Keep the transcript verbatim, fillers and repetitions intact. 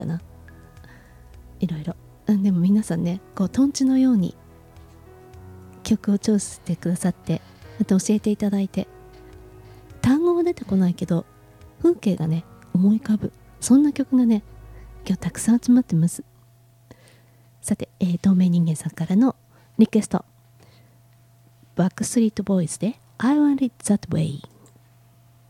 かないろいろ。でも皆さんね、こうトンチのように曲をチョイスしてくださって、また教えていただいて、単語は出てこないけど風景がね思い浮かぶ、そんな曲がね今日たくさん集まってます。さて、えー、透明人間さんからのリクエスト、バックストリートボーイズで I Want It That Way。